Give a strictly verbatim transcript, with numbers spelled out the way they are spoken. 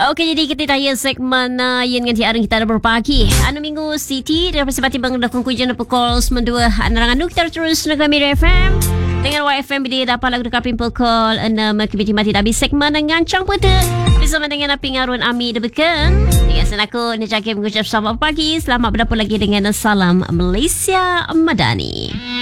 Okey, jadi kita tanya segmen uh, yang dengan tiara kita ada berpagi. Anu minggu Siti dari Persibati Bang dah kongkujan dan pukul sembilan anak anu kita terus negara Mira F M dengan Y F M bila dapat lagu dekat pukul enam kebiti mati dah habis segmen dengan Cang Peta bersama dengan Api Ngarun Ami Debeken. Dengan sen aku Najaki mengucap selamat pagi, selamat berdapat lagi dengan salam Malaysia Madani.